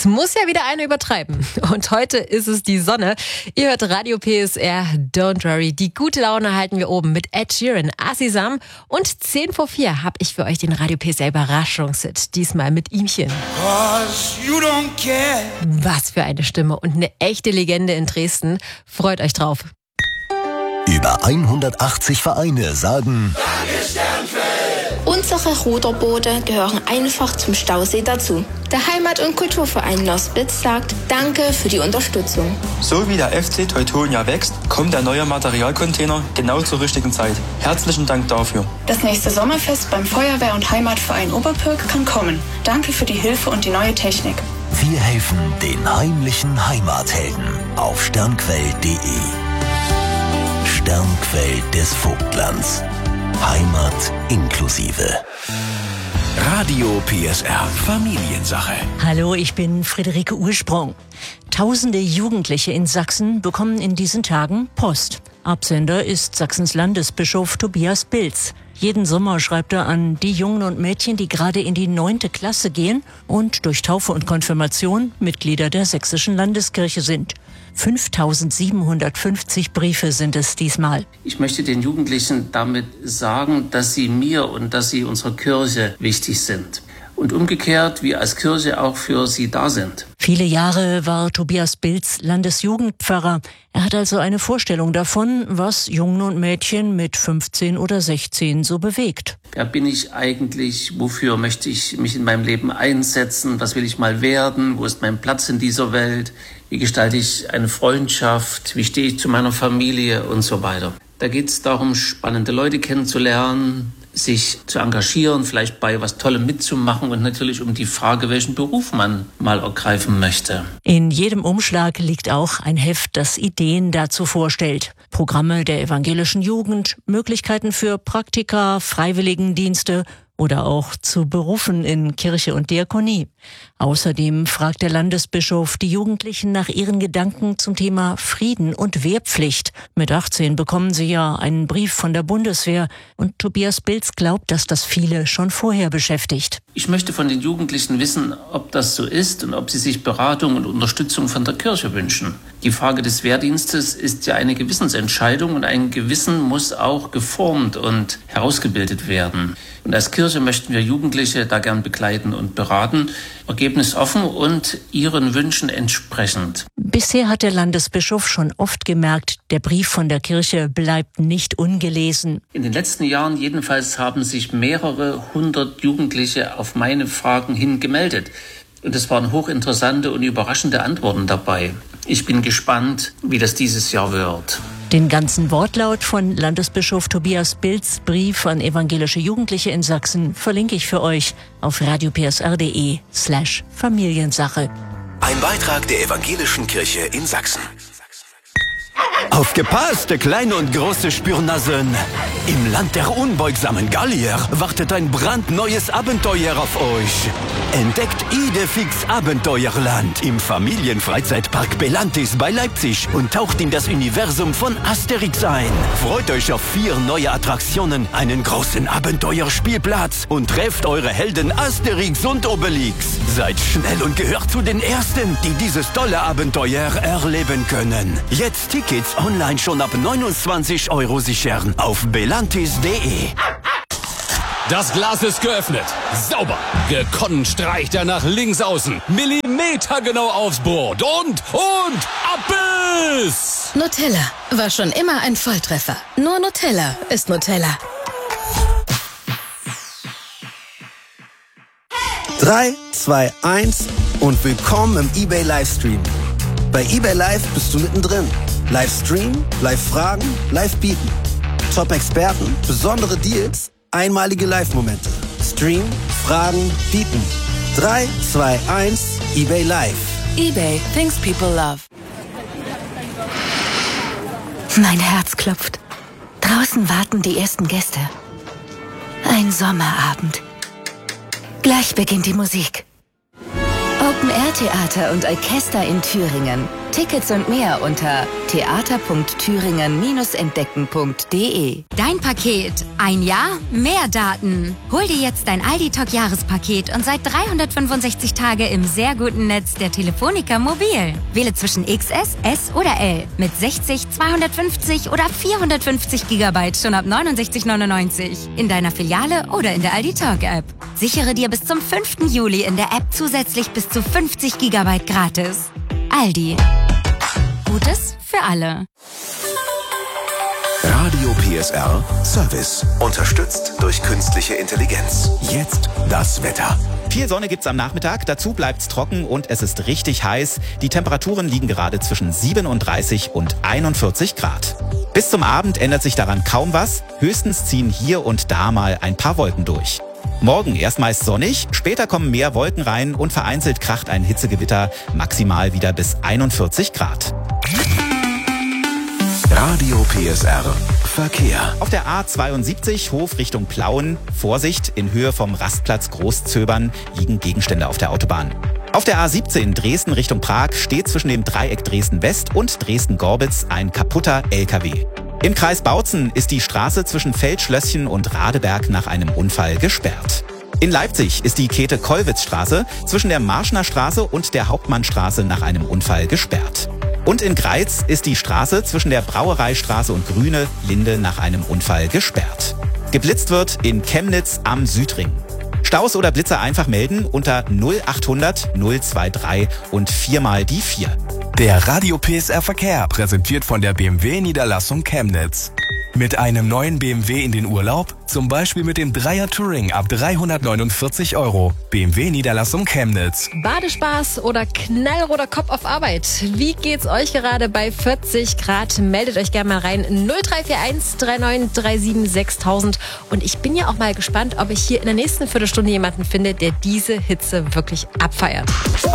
muss ja wieder einer übertreiben. Und heute ist es die Sonne. Ihr hört Radio PSR, Don't Worry. Die gute Laune halten wir oben mit Ed Sheeran, Asisam und 10 vor 4 habe ich für euch den Radio PSR Überraschungshit. Diesmal mit ihmchen. Was für eine Stimme und eine echte Legende in Dresden. Freut euch drauf. Über 180 Vereine sagen: Unsere Ruderboote gehören einfach zum Stausee dazu. Der Heimat- und Kulturverein Nospitz sagt Danke für die Unterstützung. So wie der FC Teutonia wächst, kommt der neue Materialcontainer genau zur richtigen Zeit. Herzlichen Dank dafür. Das nächste Sommerfest beim Feuerwehr- und Heimatverein Oberpürk kann kommen. Danke für die Hilfe und die neue Technik. Wir helfen den heimlichen Heimathelden auf sternquell.de. Sternquell des Vogtlands. Heimat inklusive. Radio PSR Familiensache. Hallo, ich bin Friederike Ursprung. Tausende Jugendliche in Sachsen bekommen in diesen Tagen Post. Absender ist Sachsens Landesbischof Tobias Bilz. Jeden Sommer schreibt er an die Jungen und Mädchen, die gerade in die 9. Klasse gehen und durch Taufe und Konfirmation Mitglieder der Sächsischen Landeskirche sind. 5.750 Briefe sind es diesmal. Ich möchte den Jugendlichen damit sagen, dass sie mir und dass sie unserer Kirche wichtig sind. Und umgekehrt, wir als Kirche auch für sie da sind. Viele Jahre war Tobias Bilz Landesjugendpfarrer. Er hat also eine Vorstellung davon, was Jungen und Mädchen mit 15 oder 16 so bewegt. Wer bin ich eigentlich? Wofür möchte ich mich in meinem Leben einsetzen? Was will ich mal werden? Wo ist mein Platz in dieser Welt? Wie gestalte ich eine Freundschaft? Wie stehe ich zu meiner Familie und so weiter? Da geht es darum, spannende Leute kennenzulernen, sich zu engagieren, vielleicht bei was Tollem mitzumachen und natürlich um die Frage, welchen Beruf man mal ergreifen möchte. In jedem Umschlag liegt auch ein Heft, das Ideen dazu vorstellt. Programme der evangelischen Jugend, Möglichkeiten für Praktika, Freiwilligendienste oder auch zu Berufen in Kirche und Diakonie. Außerdem fragt der Landesbischof die Jugendlichen nach ihren Gedanken zum Thema Frieden und Wehrpflicht. Mit 18 bekommen sie ja einen Brief von der Bundeswehr und Tobias Bilz glaubt, dass das viele schon vorher beschäftigt. Ich möchte von den Jugendlichen wissen, ob das so ist und ob sie sich Beratung und Unterstützung von der Kirche wünschen. Die Frage des Wehrdienstes ist ja eine Gewissensentscheidung und ein Gewissen muss auch geformt und herausgebildet werden. Und als Kirche möchten wir Jugendliche da gern begleiten und beraten, ergebnisoffen und ihren Wünschen entsprechend. Bisher hat der Landesbischof schon oft gemerkt, der Brief von der Kirche bleibt nicht ungelesen. In den letzten Jahren jedenfalls haben sich mehrere 100 Jugendliche auf meine Fragen hin gemeldet. Und es waren hochinteressante und überraschende Antworten dabei. Ich bin gespannt, wie das dieses Jahr wird. Den ganzen Wortlaut von Landesbischof Tobias Bilz' Brief an evangelische Jugendliche in Sachsen verlinke ich für euch auf radiopsr.de/Familiensache. Ein Beitrag der Evangelischen Kirche in Sachsen. Aufgepasst, kleine und große Spürnasen! Im Land der unbeugsamen Gallier wartet ein brandneues Abenteuer auf euch. Entdeckt Idefix Abenteuerland im Familienfreizeitpark Belantis bei Leipzig und taucht in das Universum von Asterix ein. Freut euch auf 4 neue Attraktionen, einen großen Abenteuerspielplatz und trefft eure Helden Asterix und Obelix. Seid schnell und gehört zu den Ersten, die dieses tolle Abenteuer erleben können. Jetzt Tickets online schon ab 29 € sichern auf belantis.de. Das Glas ist geöffnet. Sauber. Gekonnt streicht er nach links außen. Millimetergenau aufs Brot. Und Abbiss! Nutella war schon immer ein Volltreffer. Nur Nutella ist Nutella. 3, 2, 1 und willkommen im eBay Livestream. Bei eBay Live bist du mittendrin. Livestream, Live-Fragen, Live-Bieten. Top-Experten, besondere Deals, einmalige Live-Momente. Stream, Fragen, Bieten. 3, 2, 1, eBay Live. eBay, things people love. Mein Herz klopft. Draußen warten die ersten Gäste. Ein Sommerabend. Gleich beginnt die Musik. Open-Air-Theater und Orchester in Thüringen. Tickets und mehr unter theater.thüringen-entdecken.de. Dein Paket. Ein Jahr, mehr Daten. Hol dir jetzt dein Aldi-Talk Jahrespaket und seit 365 Tage im sehr guten Netz der Telefonica Mobil. Wähle zwischen XS, S oder L mit 60, 250 oder 450 GB schon ab 69,99 in deiner Filiale oder in der Aldi-Talk App. Sichere dir bis zum 5. Juli in der App zusätzlich bis zu 50 GB gratis. Aldi. Gutes für alle. Radio PSR Service. Unterstützt durch künstliche Intelligenz. Jetzt das Wetter. Viel Sonne gibt's am Nachmittag, dazu bleibt's trocken und es ist richtig heiß. Die Temperaturen liegen gerade zwischen 37 und 41 Grad. Bis zum Abend ändert sich daran kaum was. Höchstens ziehen hier und da mal ein paar Wolken durch. Morgen erst meist sonnig, später kommen mehr Wolken rein und vereinzelt kracht ein Hitzegewitter, maximal wieder bis 41 Grad. Radio PSR Verkehr. Auf der A72 Hof Richtung Plauen, Vorsicht, in Höhe vom Rastplatz Großzöbern liegen Gegenstände auf der Autobahn. Auf der A17 Dresden Richtung Prag steht zwischen dem Dreieck Dresden-West und Dresden-Gorbitz ein kaputter LKW. Im Kreis Bautzen ist die Straße zwischen Feldschlösschen und Radeberg nach einem Unfall gesperrt. In Leipzig ist die Käthe-Kollwitz-Straße zwischen der Marschner Straße und der Hauptmannstraße nach einem Unfall gesperrt. Und in Greiz ist die Straße zwischen der Brauereistraße und Grüne Linde nach einem Unfall gesperrt. Geblitzt wird in Chemnitz am Südring. Staus oder Blitzer einfach melden unter 0800 023 und 4 die 4. Der Radio PSR Verkehr präsentiert von der BMW Niederlassung Chemnitz. Mit einem neuen BMW in den Urlaub, zum Beispiel mit dem 3er Touring ab 349 €. BMW Niederlassung Chemnitz. Badespaß oder knallroter Kopf auf Arbeit? Wie geht's euch gerade bei 40 Grad? Meldet euch gerne mal rein. 0341 3937 6000. Und ich bin ja auch mal gespannt, ob ich hier in der nächsten Viertelstunde jemanden finde, der diese Hitze wirklich abfeiert.